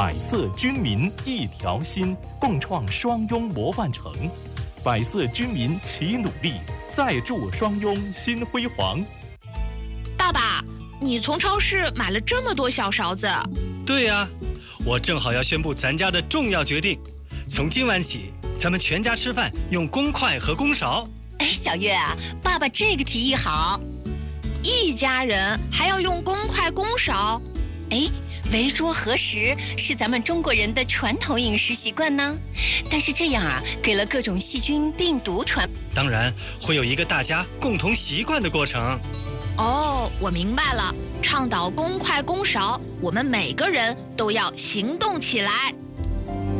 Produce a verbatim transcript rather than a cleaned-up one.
百色军民一条心，共创双拥模范城。百色军民齐努力，再铸双拥新辉煌。 爸爸，你从超市买了这么多小勺子？ 对呀、啊，我正好要宣布咱家的重要决定，从今晚起，咱们全家吃饭用公筷和公勺。 哎，小月啊，爸爸这个提议好。 一家人还要用公筷公勺？ 哎，围桌合食是咱们中国人的传统饮食习惯呢，但是这样啊，给了各种细菌病毒传。 当然会有一个大家共同习惯的过程。 哦，我明白了，倡导公筷公勺，我们每个人都要行动起来。